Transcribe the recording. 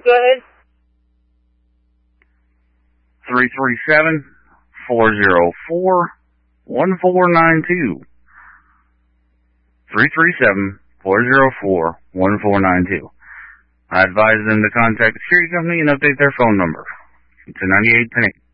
Go ahead. 337-404-1492. 337-404-1492. I advise them to contact the security company and update their phone number to 9810.